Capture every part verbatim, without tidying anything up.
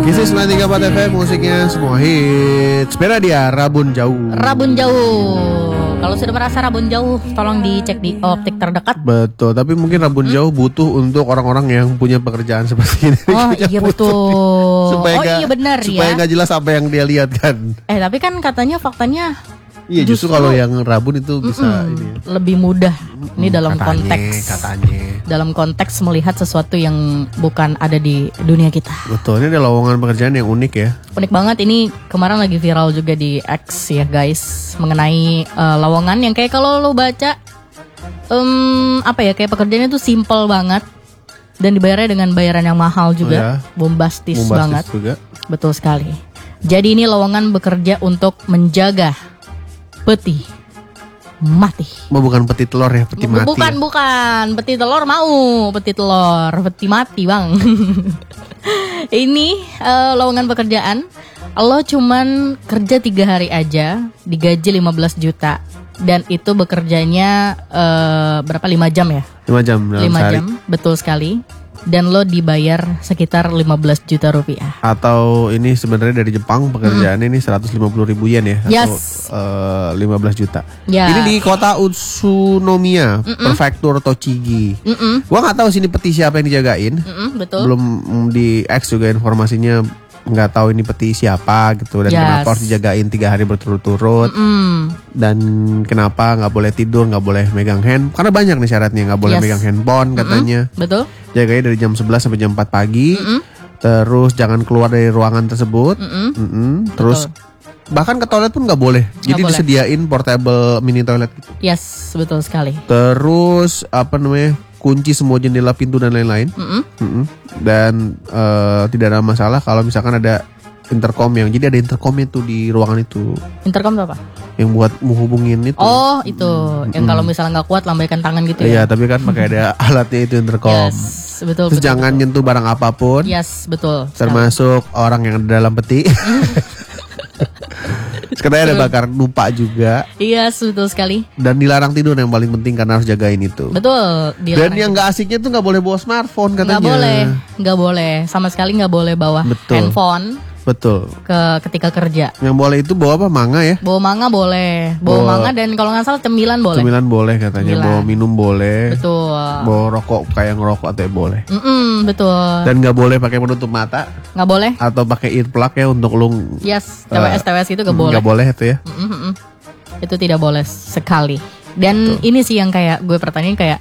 Kisih sembilan tiga empat F M, musiknya semua hits. Sepeda dia Rabun Jauh. Rabun Jauh. Kalau sudah merasa rabun jauh, tolong dicek di optik terdekat. Betul, tapi mungkin rabun hmm? jauh butuh untuk orang-orang yang punya pekerjaan seperti ini. Oh iya betul. supaya oh gak, iya benar ya. Supaya nggak jelas apa yang dia lihat kan. Eh tapi kan katanya faktanya. Iya justru, justru kalau yang rabun itu bisa ini. Lebih mudah. Ini dalam katanya, konteks katanya. Dalam konteks melihat sesuatu yang bukan ada di dunia kita. Betul, ini ada lowongan pekerjaan yang unik ya. Unik banget, ini kemarin lagi viral juga di X ya guys, mengenai uh, lowongan yang kayak kalau lo baca um, apa ya, kayak pekerjaannya tuh simple banget dan dibayarnya dengan bayaran yang mahal juga. Oh ya? Bombastis, Bombastis banget juga. Betul sekali. Jadi ini lowongan bekerja untuk menjaga peti mati. Mau bukan peti telur ya, peti mati. Bukan, ya? bukan. Peti telur mau, peti telur, peti mati, Bang. Ini uh, lowongan pekerjaan. Lo cuman kerja tiga hari aja, digaji lima belas juta. Dan itu bekerjanya uh, berapa? lima jam ya? lima jam dalam lima sehari. jam, betul sekali. Dan lo dibayar sekitar lima belas juta rupiah. Atau ini sebenarnya dari Jepang pekerjaannya hmm. ini seratus lima puluh ribu yen ya. Yes. Atau uh, lima belas juta. Ya. Ini di kota Utsunomiya, Mm-mm. Prefektur Tochigi. Mm-mm. Gua gak tahu sini peti siapa yang dijagain. Mm-mm, betul. Belum di X juga informasinya nggak tahu ini peti siapa gitu. Dan yes. kenapa harus dijagain tiga hari berturut-turut. Mm-mm. Dan kenapa gak boleh tidur, gak boleh megang hand. Karena banyak nih syaratnya, gak boleh yes. megang handphone katanya. Mm-mm. Betul. Jaganya dari jam sebelas sampai jam empat pagi. Mm-mm. Terus jangan keluar dari ruangan tersebut. Mm-mm. Mm-mm. Terus betul. Bahkan ke toilet pun nggak boleh. Gak Jadi boleh. Disediain portable mini toilet gitu. Yes, betul sekali. Terus apa namanya? Kunci semua jendela, pintu dan lain-lain. Mm-mm. Mm-mm. Dan uh, tidak ada masalah kalau misalkan ada intercom yang jadi ada intercomnya tuh di ruangan itu. Intercom itu apa? Yang buat menghubungin itu. Oh itu, mm-hmm. yang kalau misalnya nggak kuat lambaikan tangan gitu ya? Iya, tapi kan pakai ada alatnya itu intercom. Yes, betul. Terus betul, jangan betul. nyentuh barang apapun. Yes, betul. Termasuk sekali. Orang yang ada dalam peti. Katanya ada bakar lupa juga. Iya, yes, betul sekali. Dan dilarang tidur yang paling penting karena harus jagain itu. Betul. Dan yang nggak asiknya tuh nggak boleh bawa smartphone katanya. Nggak boleh, nggak boleh, sama sekali nggak boleh bawa betul. handphone. Betul. Ke ketika kerja. Yang boleh itu bawa apa? Manga ya? Bawa manga boleh. Bawa, bawa manga dan kalau nggak salah cemilan boleh. Cemilan boleh katanya. Cemilan. Bawa minum boleh. Betul. Bawa rokok kayak ngerokok atau boleh. Mm-mm, betul. Dan nggak boleh pakai penutup mata. Nggak boleh. Atau pakai earplug ya untuk lu. Yes. T W S T W S itu nggak boleh. Nggak boleh itu ya. Mm-mm. Itu tidak boleh sekali. Dan betul. Ini sih yang kayak gue pertanyaan kayak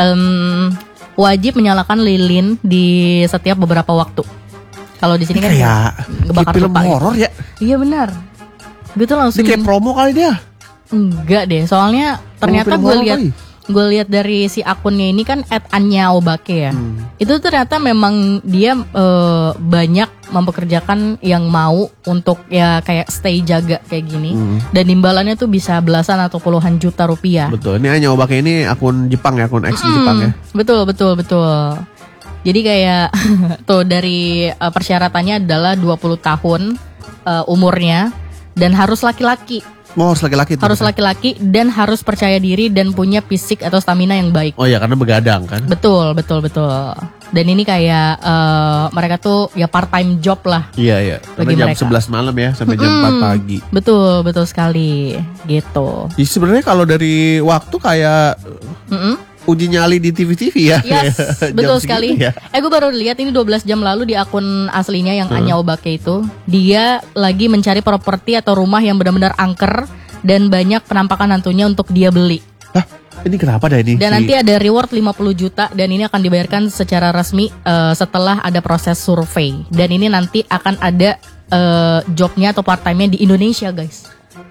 um, wajib menyalakan lilin di setiap beberapa waktu. Kalau di sini kan kayak ngebakar film horor ya. Iya benar. Gue tuh langsung. Ini kayak promo kali dia. Enggak deh, soalnya ternyata gue lihat gue lihat dari si akunnya ini kan at anya obake ya. Hmm. Itu ternyata memang dia e, banyak mempekerjakan yang mau untuk ya kayak stay jaga kayak gini. Hmm. Dan imbalannya tuh bisa belasan atau puluhan juta rupiah. Betul. Ini Anya Obake ini akun Jepang ya, akun X hmm. Jepang ya. Betul, betul, betul. Jadi kayak tuh dari uh, persyaratannya adalah dua puluh tahun uh, umurnya dan harus laki-laki. Oh, harus laki-laki tuh. Harus laki-laki dan harus percaya diri dan punya fisik atau stamina yang baik. Oh ya, karena begadang kan. Betul, betul, betul. Dan ini kayak uh, mereka tuh ya part time job lah. Iya, iya. Karena jam mereka. sebelas malam ya sampai jam mm-hmm. empat pagi. Betul, betul sekali. Gitu. Ya, sebenarnya kalau dari waktu kayak mm-hmm. uji nyali di T V-T V ya. Yes, betul sekali. Ya. Eh gue baru lihat ini dua belas jam lalu di akun aslinya yang hmm. Anya Obake itu. Dia lagi mencari properti atau rumah yang benar-benar angker dan banyak penampakan hantunya untuk dia beli. Hah? Ini kenapa dah ini? Dan si... nanti ada reward lima puluh juta dan ini akan dibayarkan secara resmi uh, setelah ada proses survei. Dan ini nanti akan ada uh, jobnya atau part time-nya di Indonesia, guys.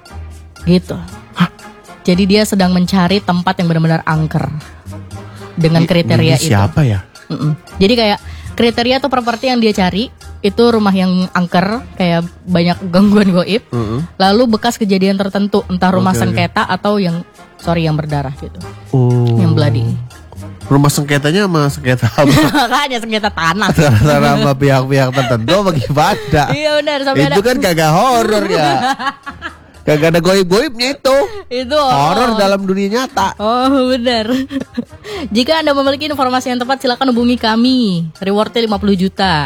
Gitu. Hah? Jadi dia sedang mencari tempat yang benar-benar angker. Dengan kriteria ini siapa itu. ya? Mm-mm. Jadi kayak kriteria atau properti yang dia cari itu rumah yang angker, kayak banyak gangguan goib. Mm-hmm. Lalu bekas kejadian tertentu, entah rumah okay, sengketa okay. atau yang sorry yang berdarah gitu. Oh. Yang bloody. Rumah sengketanya sama sengketa apa? Makanya sengketa tanah. Antara sama pihak-pihak tertentu bagaimana? Iya benar, sampai itu ada. kan kagak horor ya. Kagak ada goib-goibnya itu. Itu horor dalam dunia nyata. Oh benar. Jika Anda memiliki informasi yang tepat silakan hubungi kami. Rewardnya lima puluh juta.